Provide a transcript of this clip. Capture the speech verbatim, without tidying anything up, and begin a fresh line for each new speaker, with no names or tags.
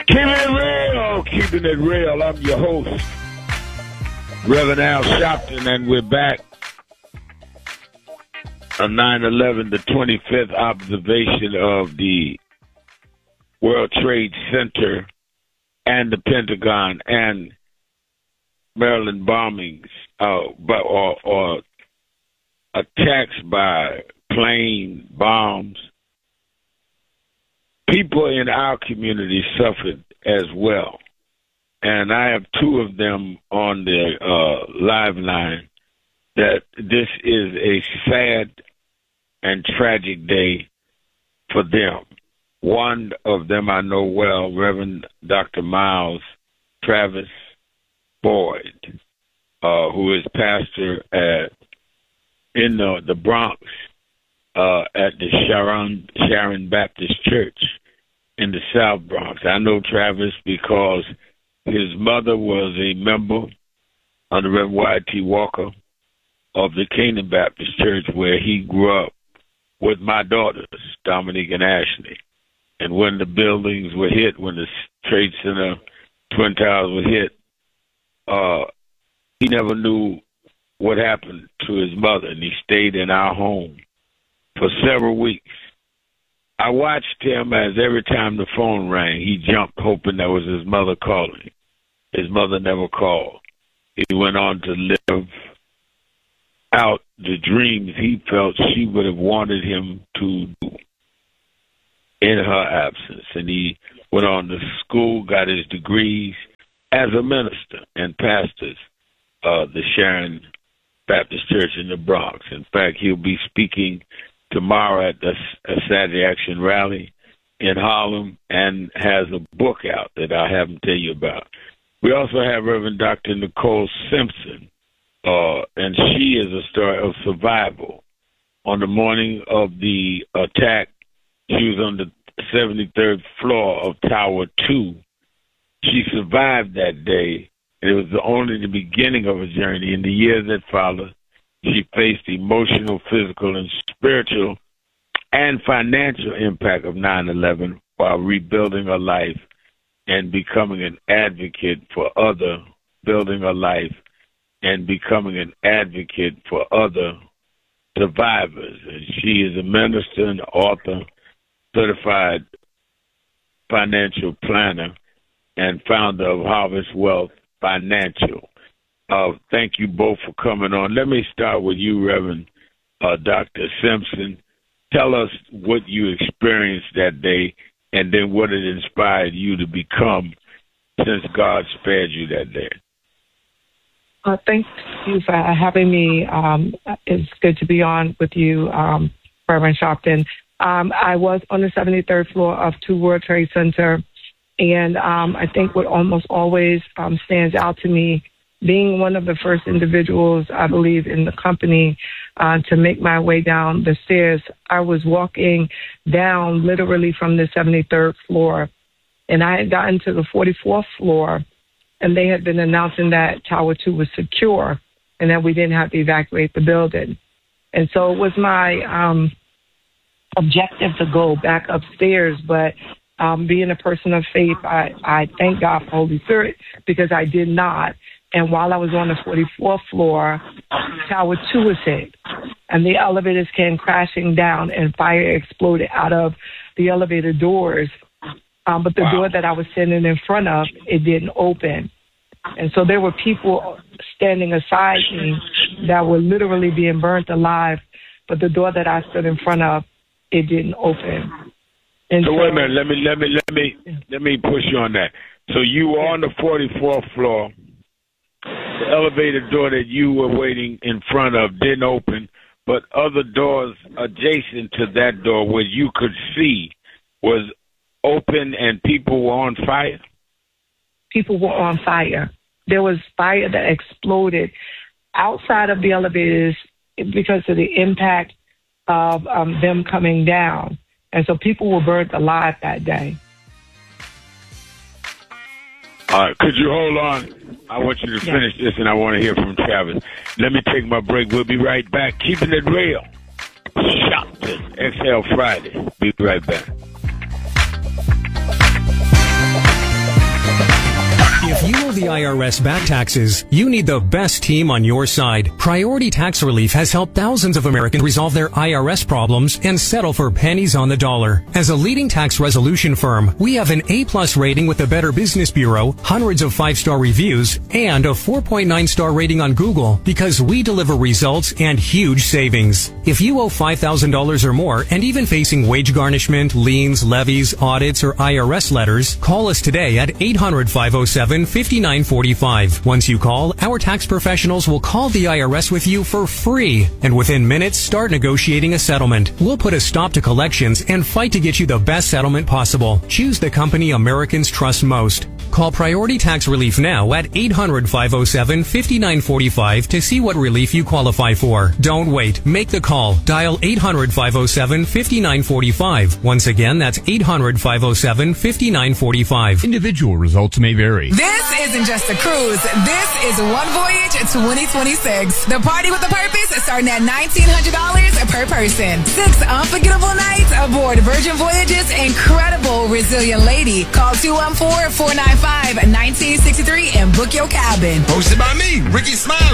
Keeping it real, keeping it real. I'm your host, Reverend Al Sharpton, and we're back on nine eleven, the twenty-fifth observation of the World Trade Center and the Pentagon and Maryland bombings, uh, or, or attacks by plane bombs. People in our community suffered as well. And I have two of them on the uh, live line that this is a sad and tragic day for them. One of them I know well, Reverend Doctor Miles Travis Boyd, uh, who is pastor at in the, the Bronx uh, at the Sharon Sharon Baptist Church in the South Bronx. I know Travis because his mother was a member of the Reverend Y T Walker of the Canaan Baptist Church, where he grew up with my daughters, Dominique and Ashley. And when the buildings were hit, when the Trade Center Twin Towers were hit, uh, he never knew what happened to his mother, and he stayed in our home for several weeks. I watched him as every time the phone rang, he jumped hoping that was his mother calling. His mother never called. He went on to live out the dreams he felt she would have wanted him to do in her absence. And he went on to school, got his degrees as a minister and pastors uh, the Sharon Baptist Church in the Bronx. In fact, he'll be speaking tomorrow at the Saturday Action Rally in Harlem and has a book out that I'll have him tell you about. We also have Reverend Doctor Nicole Simpson, uh, and she is a story of survival. On the morning of the attack, she was on the seventy-third floor of Tower two. She survived that day, and it was only the beginning of a journey. In the years that followed, she faced emotional, physical, and spiritual and financial impact of nine eleven while rebuilding her life and becoming an advocate for other, building her life and becoming an advocate for other survivors. And she is a minister and author, certified financial planner, and founder of Harvest Wealth Financial. Uh, thank you both for coming on. Let me start with you, Reverend uh, Doctor Simpson. Tell us what you experienced that day and then what it inspired you to become since God spared you that day.
Uh, thank you for having me. Um, it's good to be on with you, um, Reverend Sharpton. Um, I was on the seventy-third floor of Two World Trade Center, and um, I think what almost always um, stands out to me, being one of the first individuals, I believe, in the company uh, to make my way down the stairs, I was walking down literally from the seventy-third floor, and I had gotten to the forty-fourth floor, and they had been announcing that Tower two was secure and that we didn't have to evacuate the building. And so it was my um, objective to go back upstairs, but um, being a person of faith, I, I thank God for Holy Spirit because I did not. And while I was on the forty-fourth floor, Tower two was hit, and the elevators came crashing down, and fire exploded out of the elevator doors. Um, but the wow. door that I was standing in front of, it didn't open. And so there were people standing aside me that were literally being burnt alive, but the door that I stood in front of, it didn't open. And
so,
so
wait a minute, let me let me let me let me push you on that. So you were on the forty-fourth floor. The elevator door that you were waiting in front of didn't open, but other doors adjacent to that door where you could see was open and people were on fire?
People were on fire. There was fire that exploded outside of the elevators because of the impact of um, them coming down. And so people were burnt alive that day.
All right, could you hold on? I want you to finish yeah. this, and I want to hear from Travis. Let me take my break. We'll be right back. Keeping it real. Sharpton, Exhale Friday. Be right back.
the I R S back taxes, you need the best team on your side. Priority Tax Relief has helped thousands of Americans resolve their I R S problems and settle for pennies on the dollar. As a leading tax resolution firm, we have an A-plus rating with the Better Business Bureau, hundreds of five-star reviews, and a four point nine star rating on Google because we deliver results and huge savings. If you owe five thousand dollars or more and even facing wage garnishment, liens, levies, audits, or I R S letters, call us today at eight hundred, five oh seven, five nine four five. Once you call, our tax professionals will call the I R S with you for free, and within minutes start negotiating a settlement. We'll put a stop to collections and fight to get you the best settlement possible. Choose the company Americans trust most. Call Priority Tax Relief now at eight hundred, five oh seven, five nine four five to see what relief you qualify for. Don't wait. Make the call. Dial eight hundred, five oh seven, five nine four five. Once again, that's eight hundred, five oh seven, five nine four five.
Individual results may vary.
This isn't just a cruise. This is One Voyage twenty twenty-six. The party with a purpose starting at nineteen hundred dollars per person. Six unforgettable nights aboard Virgin Voyage's incredible Resilient Lady. Call two one four, four nine five, one nine six three and book your cabin.
Hosted by me, Ricky Smiley.